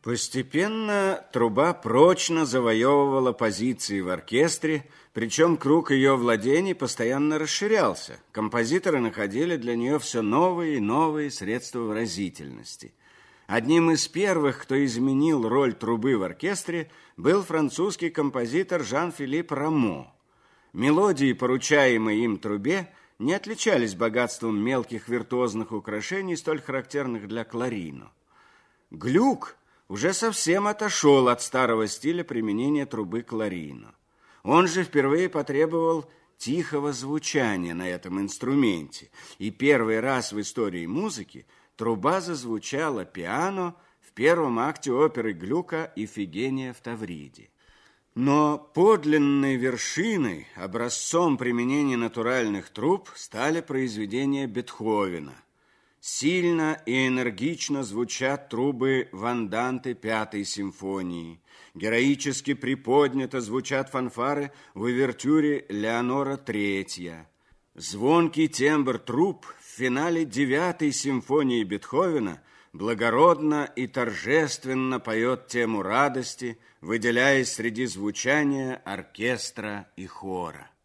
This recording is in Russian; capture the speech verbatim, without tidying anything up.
Постепенно труба прочно завоевывала позиции в оркестре, причем круг ее владений постоянно расширялся. Композиторы находили для нее все новые и новые средства выразительности. Одним из первых, кто изменил роль трубы в оркестре, был французский композитор Жан-Филипп Рамо. Мелодии, поручаемые им трубе, не отличались богатством мелких виртуозных украшений, столь характерных для кларино. Глюк уже совсем отошел от старого стиля применения трубы кларино. Он же впервые потребовал тихого звучания на этом инструменте, и первый раз в истории музыки труба зазвучала пиано в первом акте оперы Глюка «Ифигения в Тавриде». Но подлинной вершиной, образцом применения натуральных труб стали произведения Бетховена. Сильно и энергично звучат трубы в анданте Пятой симфонии. Героически приподнято звучат фанфары в увертюре Леонора Третья. Звонкий тембр труб в финале Девятой симфонии Бетховена благородно и торжественно поет тему радости, выделяясь среди звучания оркестра и хора.